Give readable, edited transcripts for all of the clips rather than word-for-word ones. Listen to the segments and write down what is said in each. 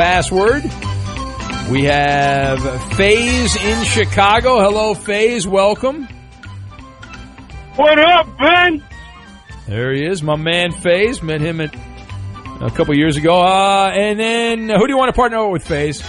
password. We have FaZe in Chicago. Hello, FaZe. Welcome. What up, Ben? There he is, my man FaZe. Met him a couple years ago. And then, who do you want to partner with, FaZe?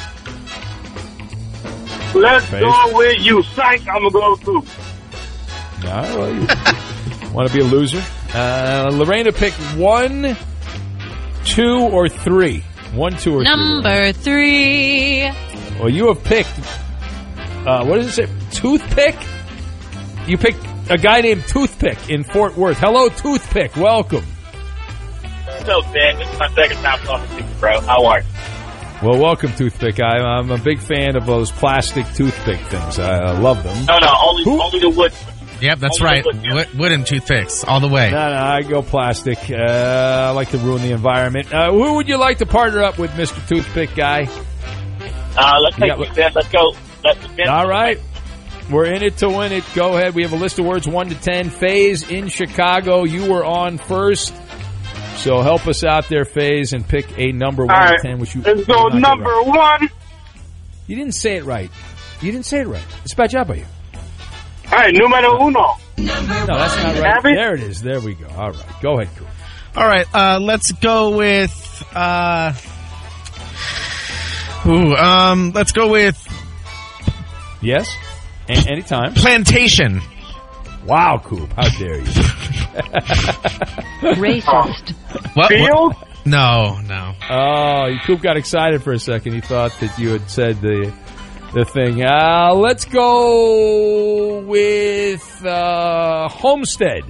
Let's go with you, Psych. I'm going to go too. All right, well, you want to be a loser? Lorena picked 1, 2, or 3. 1, 2, or 3. Number 3. Well, you have picked, what does it say? Toothpick? You picked a guy named Toothpick in Fort Worth. Hello, Toothpick. Welcome. So, Ben, this is my second time talking to you, bro. How are you? Well, welcome, Toothpick. I'm a big fan of those plastic toothpick things. I love them. No, only the wood. Yep, that's right. Wooden toothpicks, all the way. No, I go plastic. I like to ruin the environment. Who would you like to partner up with, Mr. Toothpick guy? Let's take Ben. Let's go. All right. We're in it to win it. Go ahead. We have a list of words 1 to 10. FaZe in Chicago. You were on first. So help us out there, FaZe, and pick a number 1 to 10. Which you let's go number right. 1. You didn't say it right. It's a bad job by you. All right, numero uno. No, that's not right. There it is. There we go. All right. Go ahead, Coop. All right, let's go with... let's go with... Yes? Anytime. Plantation. Wow, Coop. How dare you? Racist. What? Field? No. Oh, Coop got excited for a second. He thought that you had said the thing. Let's go with Homestead.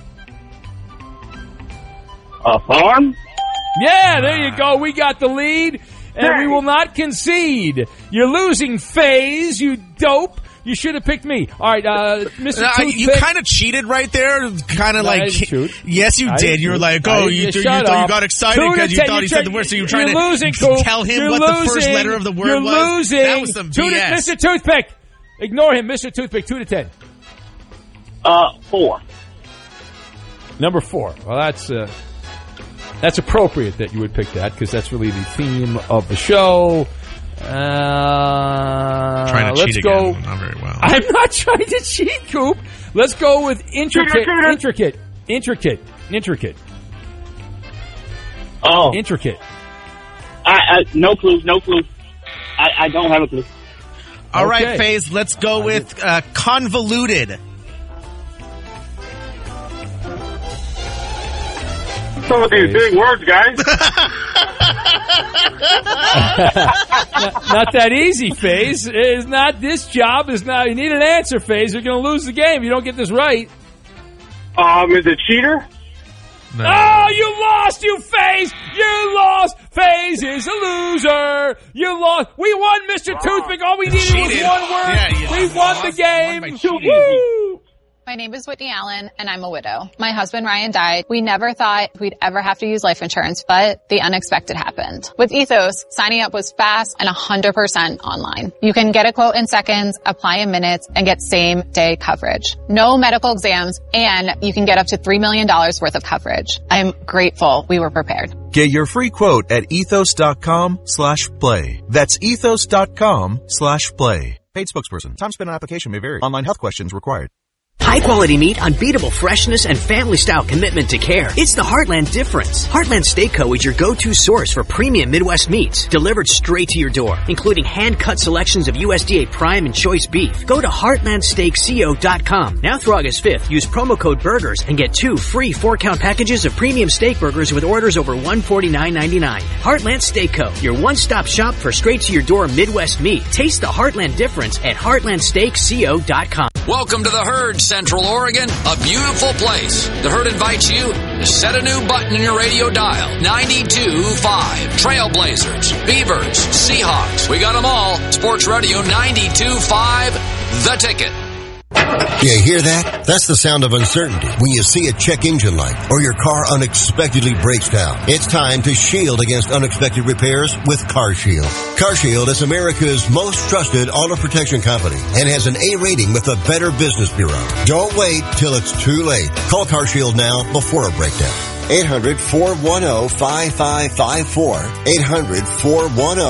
A farm? Yeah, there you go. We got the lead, and we will not concede. You're losing, FaZe, you dope. You should have picked me. All right, Mr. Toothpick. You kind of cheated right there. Kind of like, yes, you did. You were like, you got excited because you thought he said the word, so you were trying to tell him what the first letter of the word was. You're losing. That was some BS. Mr. Toothpick. Ignore him, Mr. Toothpick. 2 to 10. 4. Number 4. Well, that's appropriate that you would pick that because that's really the theme of the show. Trying to cheat again. Not very well. I'm not trying to cheat, Coop. Let's go with intricate. Oh. Intricate. No clue. I don't have a clue. All right, FaZe, let's go with convoluted. Some of these big words, guys. Not that easy, FaZe. It's not. This job is not. You need an answer, FaZe. You're going to lose the game if you don't get this right. Is it cheater? No. Oh, you lost, you FaZe. You lost. FaZe is a loser. You lost. We won, Mr. Toothpick. All we needed was one word. Yeah, we won the game. My name is Whitney Allen, and I'm a widow. My husband, Ryan, died. We never thought we'd ever have to use life insurance, but the unexpected happened. With Ethos, signing up was fast and 100% online. You can get a quote in seconds, apply in minutes, and get same-day coverage. No medical exams, and you can get up to $3 million worth of coverage. I'm grateful we were prepared. Get your free quote at ethos.com/play. That's ethos.com/play. Paid spokesperson. Time spent on application may vary. Online health questions required. High-quality meat, unbeatable freshness, and family-style commitment to care. It's the Heartland difference. Heartland Steak Co. is your go-to source for premium Midwest meats, delivered straight to your door, including hand-cut selections of USDA Prime and Choice beef. Go to heartlandsteakco.com. Now through August 5th, use promo code BURGERS and get 2 free 4-count packages of premium steak burgers with orders over $149.99. Heartland Steak Co., your one-stop shop for straight-to-your-door Midwest meat. Taste the Heartland difference at heartlandsteakco.com. Welcome to the Herd, Central Oregon, a beautiful place. The Herd invites you to set a new button in your radio dial. 92.5. Trailblazers, Beavers, Seahawks. We got them all. Sports Radio 92.5. The Ticket. You hear that? That's the sound of uncertainty when you see a check engine light or your car unexpectedly breaks down. It's time to shield against unexpected repairs with CarShield. CarShield is America's most trusted auto protection company and has an A rating with the Better Business Bureau. Don't wait till it's too late. Call CarShield now before a breakdown. 800-410-5554. 800-410